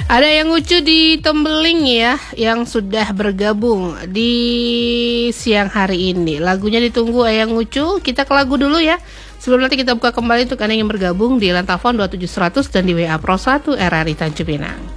Ada yang lucu di Tembeling ya, yang sudah bergabung di siang hari ini. Lagunya ditunggu yang lucu. Kita ke lagu dulu ya. Sebelum nanti kita buka kembali untuk Anda yang bergabung di Lantafon 27100 dan di WA Pro 1 RRI Tanjung Pinang.